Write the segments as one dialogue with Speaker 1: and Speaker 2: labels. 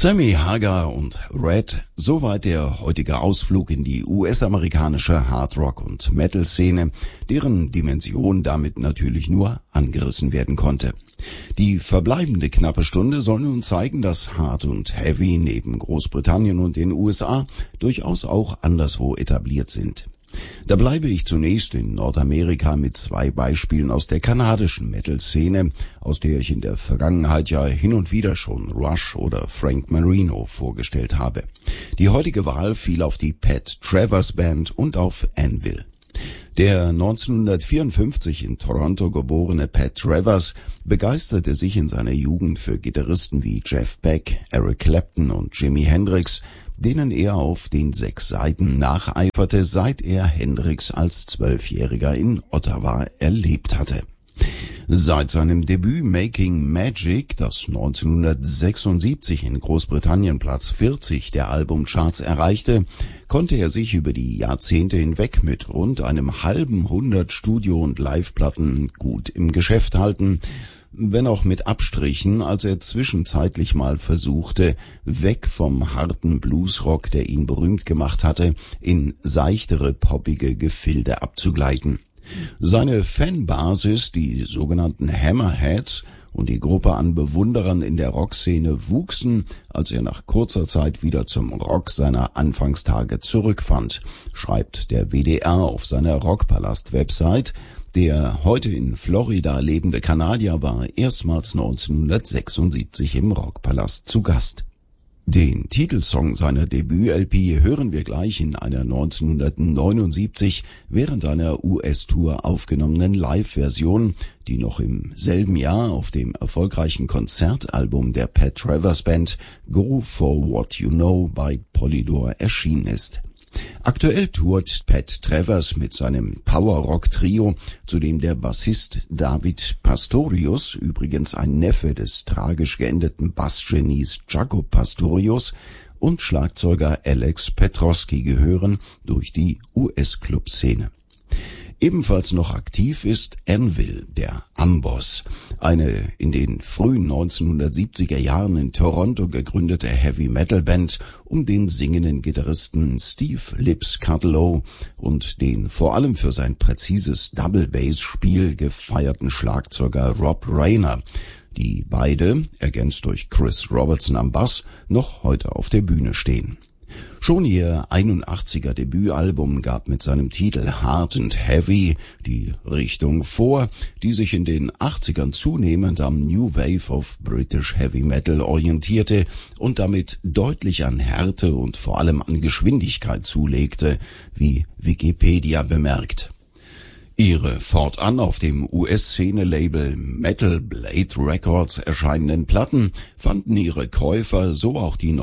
Speaker 1: Sammy Hagar und Red, soweit der heutige Ausflug in die US-amerikanische Hardrock- und Metal-Szene, deren Dimension damit natürlich nur angerissen werden konnte. Die verbleibende knappe Stunde soll nun zeigen, dass Hard und Heavy neben Großbritannien und den USA durchaus auch anderswo etabliert sind. Da bleibe ich zunächst in Nordamerika mit zwei Beispielen aus der kanadischen Metal-Szene, aus der ich in der Vergangenheit ja hin und wieder schon Rush oder Frank Marino vorgestellt habe. Die heutige Wahl fiel auf die Pat Travers Band und auf Anvil. Der 1954 in Toronto geborene Pat Travers begeisterte sich in seiner Jugend für Gitarristen wie Jeff Beck, Eric Clapton und Jimi Hendrix, denen er auf den 6 Seiten nacheiferte, seit er Hendrix als 12-Jähriger in Ottawa erlebt hatte. Seit seinem Debüt Making Magic, das 1976 in Großbritannien Platz 40 der Albumcharts erreichte, konnte er sich über die Jahrzehnte hinweg mit rund einem halben Hundert Studio- und Liveplatten gut im Geschäft halten, wenn auch mit Abstrichen, als er zwischenzeitlich mal versuchte, weg vom harten Bluesrock, der ihn berühmt gemacht hatte, in seichtere, poppige Gefilde abzugleiten. Seine Fanbasis, die sogenannten Hammerheads, und die Gruppe an Bewunderern in der Rockszene wuchsen, als er nach kurzer Zeit wieder zum Rock seiner Anfangstage zurückfand, schreibt der WDR auf seiner Rockpalast-Website. Der heute in Florida lebende Kanadier war erstmals 1976 im Rockpalast zu Gast. Den Titelsong seiner Debüt-LP hören wir gleich in einer 1979 während einer US-Tour aufgenommenen Live-Version, die noch im selben Jahr auf dem erfolgreichen Konzertalbum der Pat Travers Band Go For What You Know bei Polydor erschienen ist. Aktuell tourt Pat Travers mit seinem Power-Rock-Trio, zu dem der Bassist David Pastorius, übrigens ein Neffe des tragisch geendeten Bassgenies Jaco Pastorius, und Schlagzeuger Alex Petrosky gehören, durch die US-Club-Szene. Ebenfalls noch aktiv ist Anvil, der Amboss, eine in den frühen 1970er Jahren in Toronto gegründete Heavy-Metal-Band um den singenden Gitarristen Steve Lips Cudlow und den vor allem für sein präzises Double-Bass-Spiel gefeierten Schlagzeuger Rob Rayner, die beide, ergänzt durch Chris Robertson am Bass, noch heute auf der Bühne stehen. Schon ihr 81er Debütalbum gab mit seinem Titel Hard and Heavy die Richtung vor, die sich in den 80ern zunehmend am New Wave of British Heavy Metal orientierte und damit deutlich an Härte und vor allem an Geschwindigkeit zulegte, wie Wikipedia bemerkt. Ihre fortan auf dem US-Szene-Label Metal Blade Records erscheinenden Platten fanden ihre Käufer, so auch die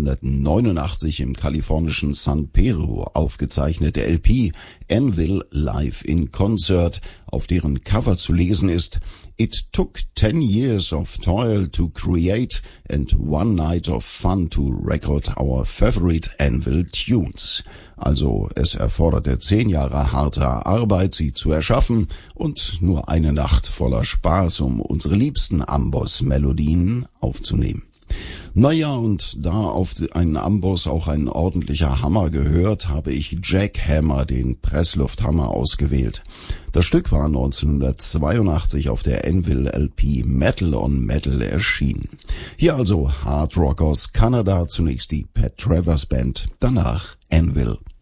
Speaker 1: 1989 im kalifornischen San Pedro aufgezeichnete LP Anvil Live in Concert, auf deren Cover zu lesen ist: It took 10 years of toil to create and one night of fun to record our favorite Anvil tunes. Also es erforderte 10 Jahre harter Arbeit, sie zu erschaffen, und nur eine Nacht voller Spaß, um unsere liebsten Amboss-Melodien aufzunehmen. Naja, und da auf einen Amboss auch ein ordentlicher Hammer gehört, habe ich Jackhammer, den Presslufthammer, ausgewählt. Das Stück war 1982 auf der Anvil LP Metal on Metal erschienen. Hier also Hard Rock aus Kanada, zunächst die Pat Travers Band, danach Anvil.